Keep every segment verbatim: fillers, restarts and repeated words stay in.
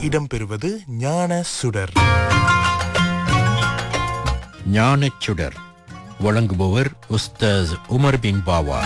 இடம்பெறுவது ஞான சுடர். ஞானச்சுடர் வழங்குபவர் உஸ்தாஸ் உமர் பின் பாவா.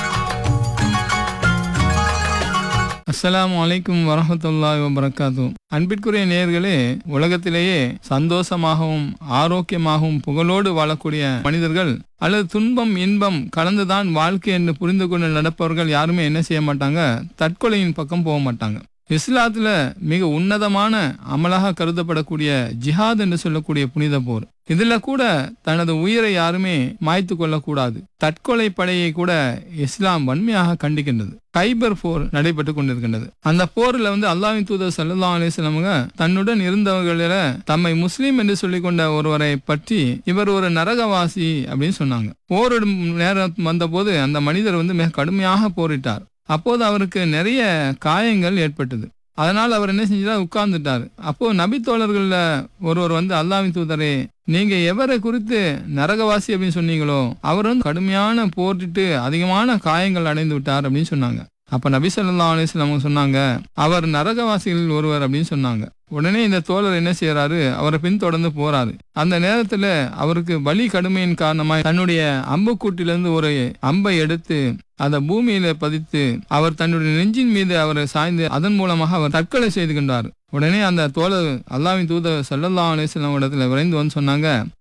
அஸ்ஸலாமு அலைக்கும் வரஹ்மத்துல்லாஹி வபரகாத்து. அன்பிற்குரிய நேயர்களே, உலகத்திலேயே சந்தோஷமாகவும் ஆரோக்கியமாகவும் புகழோடு வாழக்கூடிய மனிதர்கள் அல்லது துன்பம் இன்பம் கலந்துதான் வாழ்க்கை என்று புரிந்து கொண்டு நடப்பவர்கள் யாருமே என்ன செய்ய மாட்டாங்க, தற்கொலையின் பக்கம் போக மாட்டாங்க. இஸ்லாத்துல மிக உன்னதமான அமலாக கருதப்படக்கூடிய ஜிஹாத் என்று சொல்லக்கூடிய புனித போர், இதுல கூட தனது உயிரை யாருமே மாய்த்து கொள்ளக்கூடாது. தற்கொலை படையை கூட இஸ்லாம் வன்மையாக கண்டிக்கின்றது. கைபர் போர் நடைபெற்று கொண்டிருக்கின்றது. அந்த போர்ல வந்து அல்லாஹ்வின் தூதர் ஸல்லல்லாஹு அலைஹி வஸல்லம் தன்னுடன் இருந்தவர்களில தம்மை முஸ்லீம் என்று சொல்லிக் கொண்ட ஒருவரை பற்றி இவர் ஒரு நரகவாசி அப்படின்னு சொன்னாங்க. போரிடும் நேரம் வந்த போது அந்த மனிதர் வந்து மிக கடுமையாக போரிட்டார். அப்போது அவருக்கு நிறைய காயங்கள் ஏற்பட்டது. அதனால் அவர் என்ன செஞ்சார், உட்கார்ந்துட்டார். அப்போ நபி தோழர்கள்ல ஒருவர் வந்து அல்லாஹ்வின் தூதரே, நீங்க எவரை குறித்து நரகவாசி அப்படின்னு சொன்னீங்களோ அவர் வந்து கடுமையான போரிட்டு அதிகமான காயங்கள் அடைந்து விட்டார் அப்படின்னு சொன்னாங்க. அப்ப நபி ஸல்லல்லாஹு அலைஹி வஸல்லம் சொன்னாங்க, அவர் நரகவாசிகளில் ஒருவர் அப்படின்னு சொன்னாங்க. உடனே இந்த தோழர் என்ன செய்யறாரு, அவரை பின்தொடர்ந்து போறாரு. அந்த நேரத்துல அவருக்கு வலி கடுமையின் காரணமாக தன்னுடைய அம்புக்கூட்டிலிருந்து ஒரு அம்பை எடுத்து அதை பூமியில பதித்து அவர் தன்னுடைய நெஞ்சின் மீது அவரை சாய்ந்து அதன் மூலமாக அவர் தற்கொலை செய்து கொண்டார். உடனே அந்த தோழர் அல்லாஹ்வின் தூதர் ஸல்லல்லாஹு அலைஹி வஸல்லம் இடத்துல விரைந்து வந்து சொன்னாங்க,